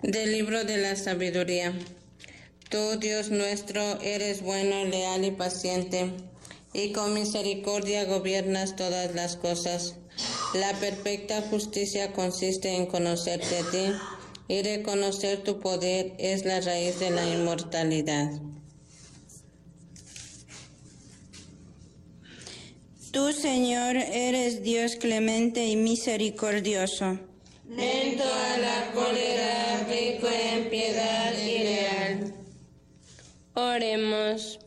Del libro de la sabiduría. Tú, Dios nuestro, eres bueno, leal y paciente, y con misericordia gobiernas todas las cosas. La perfecta justicia consiste en conocerte a ti, y reconocer tu poder es la raíz de la inmortalidad. Tú, Señor, eres Dios clemente y misericordioso, lento a la cólera, rico en piedad y leal. Oremos.